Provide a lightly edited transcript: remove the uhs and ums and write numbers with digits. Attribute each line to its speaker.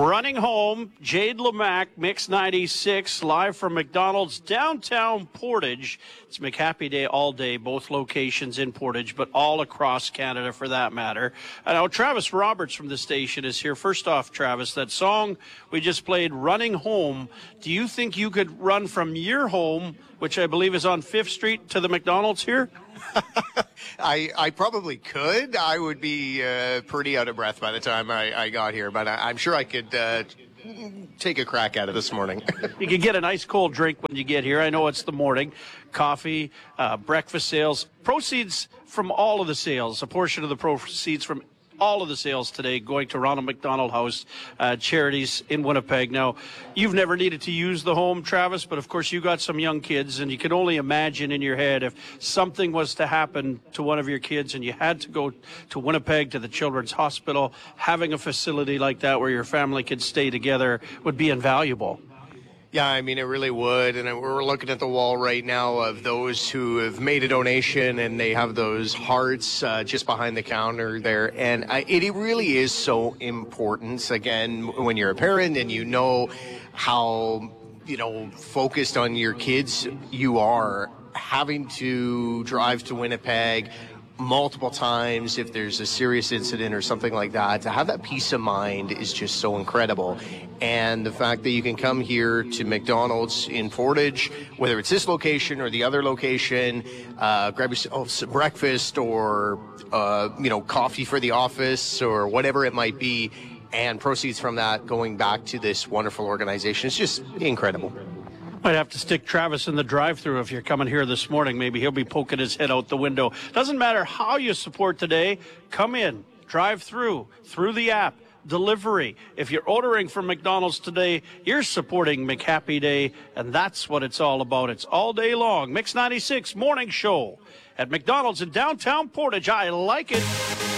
Speaker 1: Running home, Jade Lamac, Mix 96, live from McDonald's downtown Portage. It's McHappy Day all day, both locations in Portage, but all across Canada for that matter. And now Travis Roberts from the station is here. First off, Travis, that song we just played, Running Home, do you think you could run from your home, which I believe is on 5th Street, to the McDonald's here?
Speaker 2: I probably could. I would be pretty out of breath by the time I got here, but I'm sure I could take a crack at it this morning.
Speaker 1: You can get a nice cold drink when you get here. I know it's the morning. Coffee, breakfast sales. Proceeds from all of the sales, a portion of the proceeds from all of the sales today going to Ronald McDonald House charities in Winnipeg. Now, you've never needed to use the home, Travis, but of course you got some young kids, and you can only imagine in your head if something was to happen to one of your kids and you had to go to Winnipeg to the Children's Hospital, having a facility like that where your family could stay together would be invaluable.
Speaker 2: Yeah, I mean, it really would. And we're looking at the wall right now of those who have made a donation, and they have those hearts just behind the counter there. And it really is so important, again, when you're a parent and you know how, focused on your kids you are, having to drive to Winnipeg multiple times if there's a serious incident or something like that. To have that peace of mind is just so incredible. And the fact that you can come here to McDonald's in Portage, whether it's this location or the other location, grab yourself some breakfast or, coffee for the office or whatever it might be, and proceeds from that going back to this wonderful organization. It's just incredible.
Speaker 1: Might have to stick Travis in the drive-thru if you're coming here this morning. Maybe he'll be poking his head out the window. Doesn't matter how you support today. Come in, drive-through, through the app, delivery. If you're ordering from McDonald's today, you're supporting McHappy Day, and that's what it's all about. It's all day long. Mix 96 Morning Show at McDonald's in downtown Portage. I like it.